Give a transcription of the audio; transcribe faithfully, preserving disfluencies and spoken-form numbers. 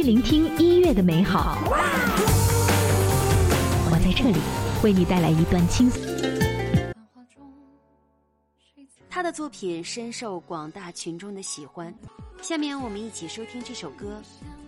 聆听音乐的美好。我在这里为你带来一段轻松。 他的作品深受广大群众的喜欢，下面我们一起收听这首歌